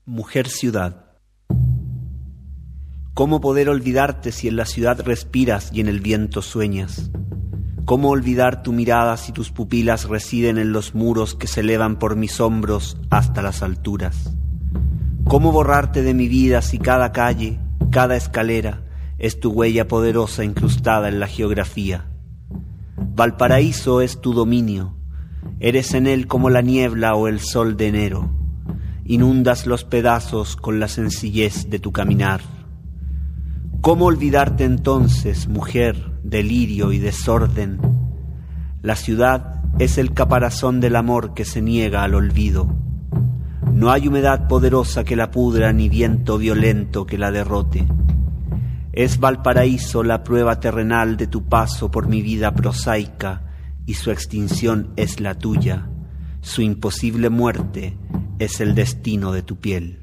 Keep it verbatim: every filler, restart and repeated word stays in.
Mujer ciudad. ¿Cómo poder olvidarte si en la ciudad respiras y en el viento sueñas? ¿Cómo olvidar tu mirada si tus pupilas residen en los muros que se elevan por mis hombros hasta las alturas? ¿Cómo borrarte de mi vida si cada calle, cada escalera es tu huella poderosa incrustada en la geografía? Valparaíso es tu dominio, eres en él como la niebla o el sol de enero, inundas los pedazos con la sencillez de tu caminar. ¿Cómo olvidarte entonces, mujer, delirio y desorden? La ciudad es el caparazón del amor que se niega al olvido. No hay humedad poderosa que la pudra ni viento violento que la derrote. Es Valparaíso la prueba terrenal de tu paso por mi vida prosaica y su extinción es la tuya. Su imposible muerte es el destino de tu piel.